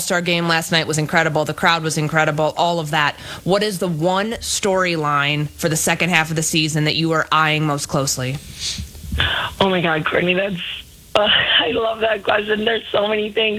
All-Star game last night was incredible. The crowd was incredible. All of that. What is the one storyline for the second half of the season that you are eyeing most closely? Oh my God, Courtney, I love that question. There's so many things.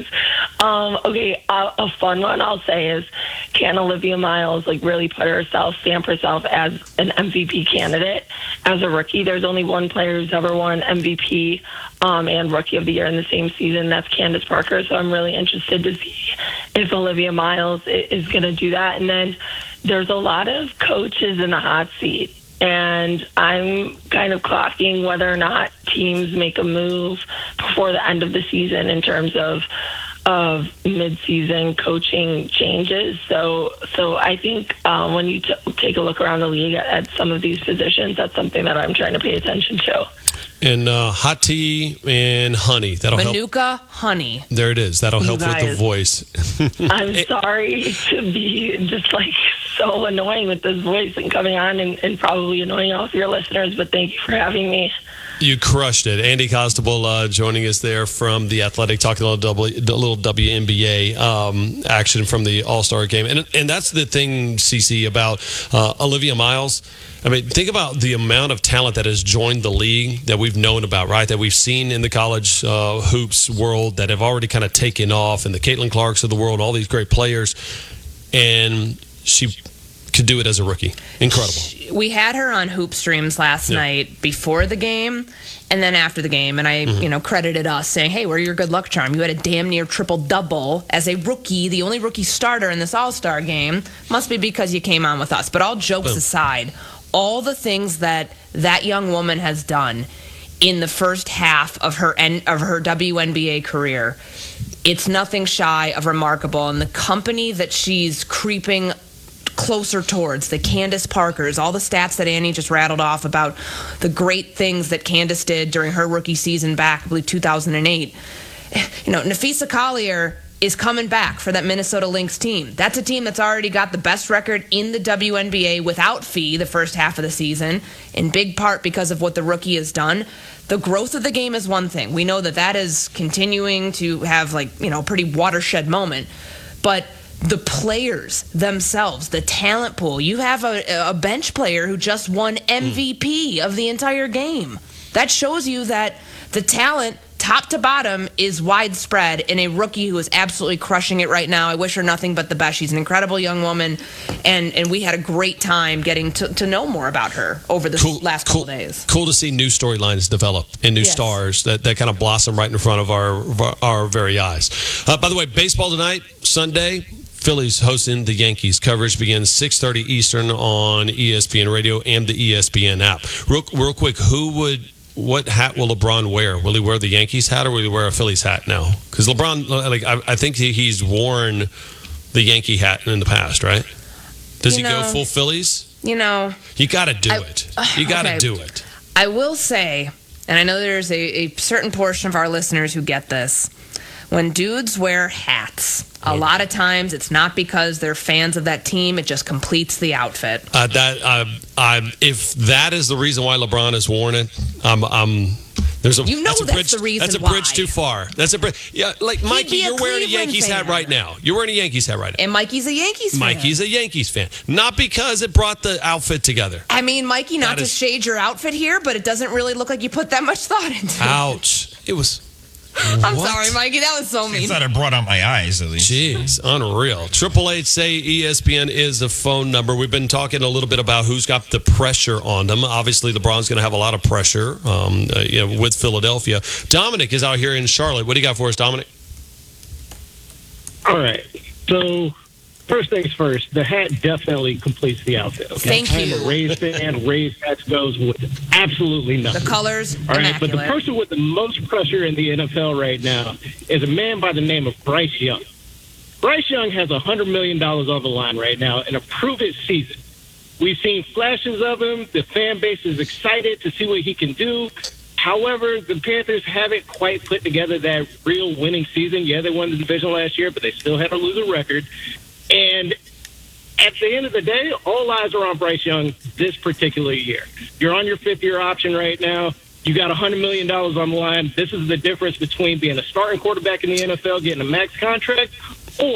A fun one I'll say is, can Olivia Miles really stamp herself as an MVP candidate as a rookie? There's only one player who's ever won MVP and Rookie of the Year in the same season. That's Candace Parker. So I'm really interested to see if Olivia Miles is going to do that. And then there's a lot of coaches in the hot seat. And I'm kind of clocking whether or not teams make a move before the end of the season in terms of mid-season coaching changes. So I think when you take a look around the league at some of these positions, that's something that I'm trying to pay attention to. And hot tea and honey. That'll help. Manuka honey. There it is. That'll help with the voice. I'm sorry to be just so annoying with this voice and coming on and probably annoying all of your listeners, but thank you for having me. You crushed it. Andy Costabile joining us there from The Athletic, talking a little WNBA action from the All-Star game. And that's the thing, CC, about Olivia Miles. I mean, think about the amount of talent that has joined the league that we've known about, right? That we've seen in the college hoops world that have already kind of taken off, and the Caitlin Clarks of the world, all these great players. And she could do it as a rookie. Incredible. We had her on Hoop Streams last night before the game and then after the game, and I credited us saying, hey, we're your good luck charm. You had a damn near triple-double as a rookie, the only rookie starter in this All-Star game. Must be because you came on with us. But all jokes aside, all the things that young woman has done in the first half of her WNBA career, it's nothing shy of remarkable. And the company that she's creeping closer towards, the Candace Parkers, all the stats that Annie just rattled off about the great things that Candace did during her rookie season back, I believe 2008. Napheesa Collier is coming back for that Minnesota Lynx team. That's a team that's already got the best record in the WNBA without Fee the first half of the season, in big part because of what the rookie has done. The growth of the game is one thing. We know that is continuing to have pretty watershed moment. But the players themselves, the talent pool. You have a bench player who just won MVP of the entire game. That shows you that the talent, top to bottom, is widespread in a rookie who is absolutely crushing it right now. I wish her nothing but the best. She's an incredible young woman, and we had a great time getting to know more about her over the last couple days. Cool to see new storylines develop and new stars that kind of blossom right in front of our very eyes. By the way, baseball tonight, Sunday. Phillies hosting the Yankees. Coverage begins 6:30 Eastern on ESPN Radio and the ESPN app. Real quick, what hat will LeBron wear? Will he wear the Yankees hat or will he wear a Phillies hat now? Because LeBron, I think he's worn the Yankee hat in the past, right? Does he go full Phillies? You got to do it. You got to do it. I will say, and I know there's a certain portion of our listeners who get this, when dudes wear hats, a lot of times it's not because they're fans of that team. It just completes the outfit. If that is the reason why LeBron has worn it, that's the reason. That's a bridge too far. That's a bridge. Yeah, like Mikey, you're wearing a Yankees hat right now. You're wearing a Yankees hat right now. And Mikey's a Yankees fan. Not because it brought the outfit together. I mean, Mikey, not to shade your outfit here, but it doesn't really look like you put that much thought into it. Ouch. It was... I'm sorry, Mikey. That was so mean. I thought it brought out my eyes, at least. Jeez, unreal. 888-SAY-ESPN is the phone number. We've been talking a little bit about who's got the pressure on them. Obviously, LeBron's going to have a lot of pressure with Philadelphia. Dominic is out here in Charlotte. What do you got for us, Dominic? All right. So, first things first, the hat definitely completes the outfit. Okay? Thank you. I'm a Rays fan. Rays hats goes with absolutely nothing. The colors, all right, but the person with the most pressure in the NFL right now is a man by the name of Bryce Young. Bryce Young has $100 million on the line right now in a prove-it season. We've seen flashes of him. The fan base is excited to see what he can do. However, the Panthers haven't quite put together that real winning season. Yeah, they won the division last year, but they still had a losing record. And at the end of the day, all eyes are on Bryce Young this particular year. You're on your fifth-year option right now. You got $100 million on the line. This is the difference between being a starting quarterback in the NFL, getting a max contract,